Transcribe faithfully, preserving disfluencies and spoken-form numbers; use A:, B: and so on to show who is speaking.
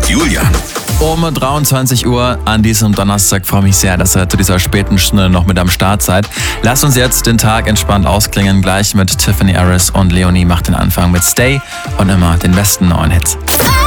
A: Julian.
B: Um dreiundzwanzig Uhr an diesem Donnerstag freue ich mich sehr, dass ihr zu dieser späten Stunde noch mit am Start seid. Lasst uns jetzt den Tag entspannt ausklingen, gleich mit Tiffany Harris und Leonie macht den Anfang mit Stay und immer den besten neuen Hits.